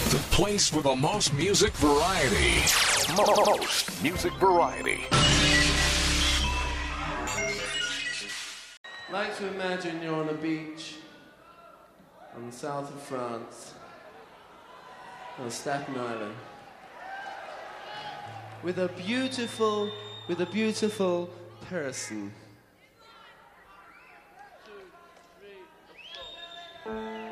The place with the most music variety. Most music variety. I like to imagine you're on a beach on the south of France, on Staten Island, with a beautiful person.